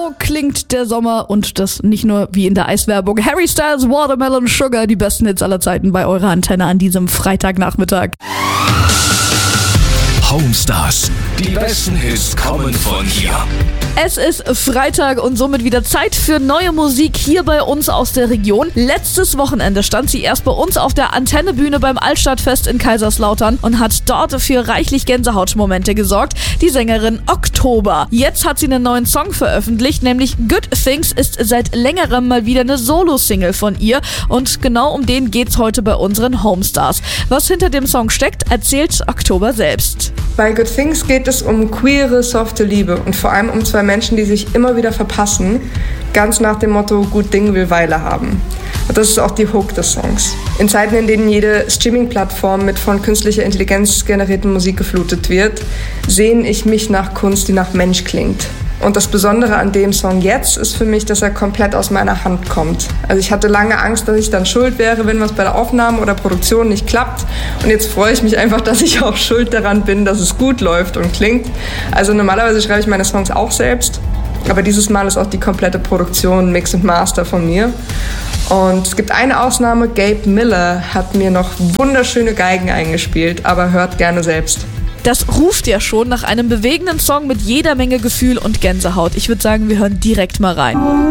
So klingt der Sommer und das nicht nur wie in der Eiswerbung. Harry Styles, Watermelon Sugar, die besten Hits aller Zeiten bei eurer Antenne an diesem Freitagnachmittag. Homestars, die besten Hits kommen von hier. Es ist Freitag und somit wieder Zeit für neue Musik hier bei uns aus der Region. Letztes Wochenende stand sie erst bei uns auf der Antennebühne beim Altstadtfest in Kaiserslautern und hat dort für reichlich Gänsehautmomente gesorgt. Die Sängerin Oktober. Jetzt hat sie einen neuen Song veröffentlicht, nämlich Good Things ist seit längerem mal wieder eine Solo-Single von ihr und genau um den geht's heute bei unseren Homestars. Was hinter dem Song steckt, erzählt Oktober selbst. Bei Good Things geht es um queere, softe Liebe und vor allem um zwei Menschen, die sich immer wieder verpassen, ganz nach dem Motto, gut Ding will Weile haben. Und das ist auch die Hook des Songs. In Zeiten, in denen jede Streaming-Plattform mit von künstlicher Intelligenz generierten Musik geflutet wird, sehne ich mich nach Kunst, die nach Mensch klingt. Und das Besondere an dem Song jetzt ist für mich, dass er komplett aus meiner Hand kommt. Also ich hatte lange Angst, dass ich dann schuld wäre, wenn was bei der Aufnahme oder Produktion nicht klappt. Und jetzt freue ich mich einfach, dass ich auch schuld daran bin, dass es gut läuft und klingt. Also normalerweise schreibe ich meine Songs auch selbst. Aber dieses Mal ist auch die komplette Produktion, Mix und Master von mir. Und es gibt eine Ausnahme, Gabe Miller hat mir noch wunderschöne Geigen eingespielt, aber hört gerne selbst. Das ruft ja schon nach einem bewegenden Song mit jeder Menge Gefühl und Gänsehaut. Ich würde sagen, wir hören direkt mal rein.